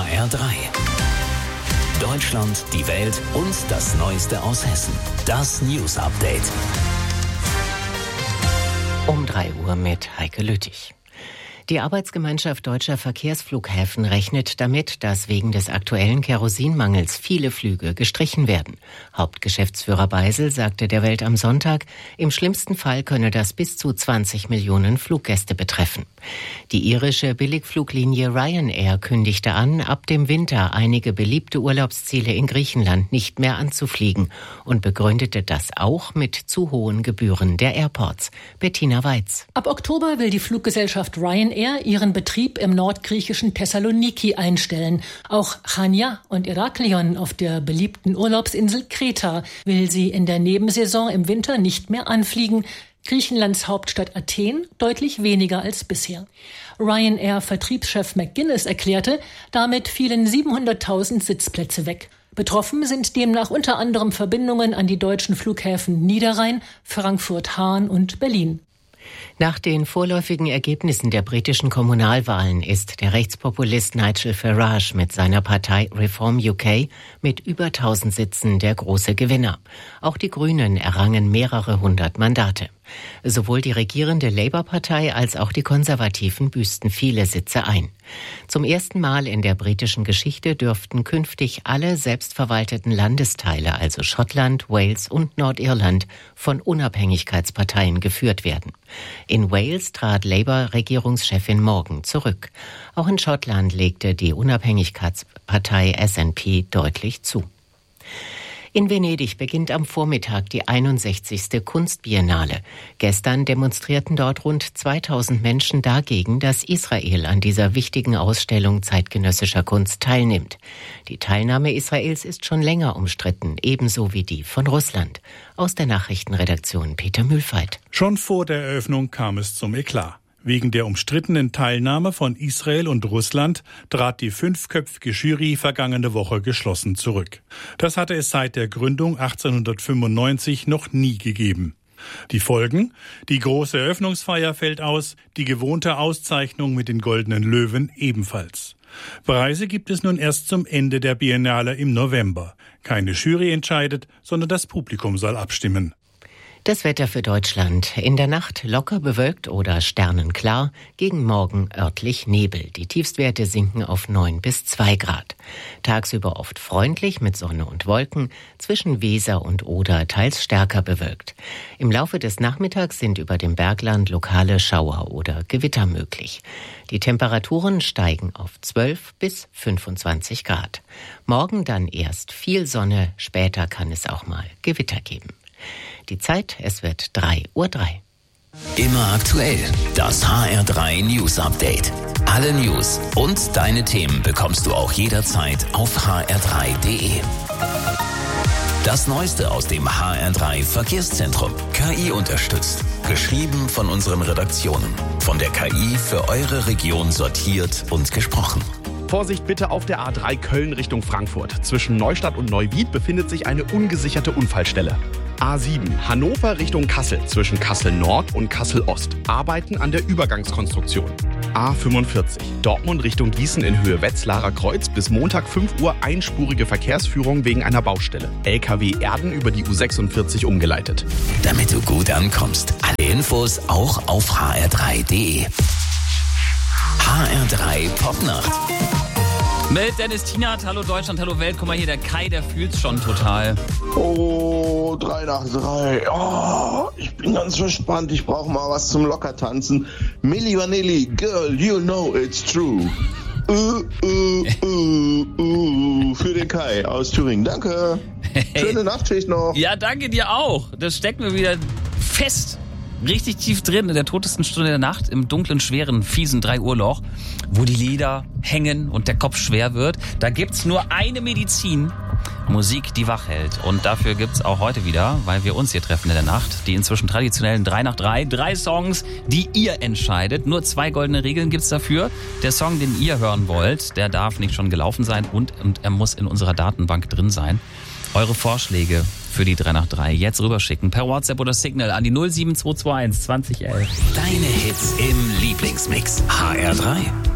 HR3. Deutschland, die Welt und das Neueste aus Hessen. Das News Update. Um 3 Uhr mit Heike Lüttich. Die Arbeitsgemeinschaft Deutscher Verkehrsflughäfen rechnet damit, dass wegen des aktuellen Kerosinmangels viele Flüge gestrichen werden. Hauptgeschäftsführer Beisel sagte der Welt am Sonntag, im schlimmsten Fall könne das bis zu 20 Millionen Fluggäste betreffen. Die irische Billigfluglinie Ryanair kündigte an, ab dem Winter einige beliebte Urlaubsziele in Griechenland nicht mehr anzufliegen und begründete das auch mit zu hohen Gebühren der Airports. Bettina Weitz. Ab Oktober will die Fluggesellschaft Ryanair ihren Betrieb im nordgriechischen Thessaloniki einstellen. Auch Chania und Heraklion auf der beliebten Urlaubsinsel Kreta will sie in der Nebensaison im Winter nicht mehr anfliegen. Griechenlands Hauptstadt Athen deutlich weniger als bisher. Ryanair-Vertriebschef McGuinness erklärte, damit fielen 700.000 Sitzplätze weg. Betroffen sind demnach unter anderem Verbindungen an die deutschen Flughäfen Niederrhein, Frankfurt-Hahn und Berlin. Nach den vorläufigen Ergebnissen der britischen Kommunalwahlen ist der Rechtspopulist Nigel Farage mit seiner Partei Reform UK mit über 1000 Sitzen der große Gewinner. Auch die Grünen errangen mehrere hundert Mandate. Sowohl die regierende Labour-Partei als auch die Konservativen büßten viele Sitze ein. Zum ersten Mal in der britischen Geschichte dürften künftig alle selbstverwalteten Landesteile, also Schottland, Wales und Nordirland, von Unabhängigkeitsparteien geführt werden. In Wales trat Labour-Regierungschefin Morgan zurück. Auch in Schottland legte die Unabhängigkeitspartei SNP deutlich zu. In Venedig beginnt am Vormittag die 61. Kunstbiennale. Gestern demonstrierten dort rund 2000 Menschen dagegen, dass Israel an dieser wichtigen Ausstellung zeitgenössischer Kunst teilnimmt. Die Teilnahme Israels ist schon länger umstritten, ebenso wie die von Russland. Aus der Nachrichtenredaktion Peter Mühlfeit. Schon vor der Eröffnung kam es zum Eklat. Wegen der umstrittenen Teilnahme von Israel und Russland trat die 5-köpfige Jury vergangene Woche geschlossen zurück. Das hatte es seit der Gründung 1895 noch nie gegeben. Die Folgen? Die große Eröffnungsfeier fällt aus, die gewohnte Auszeichnung mit den Goldenen Löwen ebenfalls. Preise gibt es nun erst zum Ende der Biennale im November. Keine Jury entscheidet, sondern das Publikum soll abstimmen. Das Wetter für Deutschland. In der Nacht locker bewölkt oder sternenklar, gegen Morgen örtlich Nebel. Die Tiefstwerte sinken auf 9 bis 2 Grad. Tagsüber oft freundlich mit Sonne und Wolken, zwischen Weser und Oder teils stärker bewölkt. Im Laufe des Nachmittags sind über dem Bergland lokale Schauer oder Gewitter möglich. Die Temperaturen steigen auf 12 bis 25 Grad. Morgen dann erst viel Sonne, später kann es auch mal Gewitter geben. Die Zeit, es wird 3:03 Uhr. Immer aktuell, das HR3 News Update. Alle News und deine Themen bekommst du auch jederzeit auf hr3.de. Das Neueste aus dem HR3 Verkehrszentrum. KI unterstützt. Geschrieben von unseren Redaktionen. Von der KI für eure Region sortiert und gesprochen. Vorsicht bitte auf der A3 Köln Richtung Frankfurt. Zwischen Neustadt und Neuwied befindet sich eine ungesicherte Unfallstelle. A7 Hannover Richtung Kassel zwischen Kassel Nord und Kassel Ost. Arbeiten an der Übergangskonstruktion. A45 Dortmund Richtung Gießen in Höhe Wetzlarer Kreuz bis Montag 5 Uhr einspurige Verkehrsführung wegen einer Baustelle. LKW Erden über die U46 umgeleitet. Damit du gut ankommst. Alle Infos auch auf hr3.de. HR3 Popnacht. Mit Dennis Tienert, hallo Deutschland, hallo Welt. Guck mal hier, der Kai, der fühlt's schon total. Oh, 3 nach 3. Oh, ich bin ganz verspannt. Ich brauche mal was zum Lockertanzen. Milli Vanilli, girl, you know it's true. Für den Kai aus Thüringen. Danke. Schöne Nachtschicht noch. Ja, danke dir auch. Das steckt mir wieder fest. Richtig tief drin in der totesten Stunde der Nacht, im dunklen, schweren, fiesen 3-Uhr-Loch, wo die Lieder hängen und der Kopf schwer wird. Da gibt's nur eine Medizin, Musik, die wach hält. Und dafür gibt's auch heute wieder, weil wir uns hier treffen in der Nacht, die inzwischen traditionellen 3 nach 3. 3 Songs, die ihr entscheidet. Nur 2 goldene Regeln gibt's dafür. Der Song, den ihr hören wollt, der darf nicht schon gelaufen sein und er muss in unserer Datenbank drin sein. Eure Vorschläge für die 3 nach 3 jetzt rüberschicken per WhatsApp oder Signal an die 07221 2011. Deine Hits im Lieblingsmix. HR3.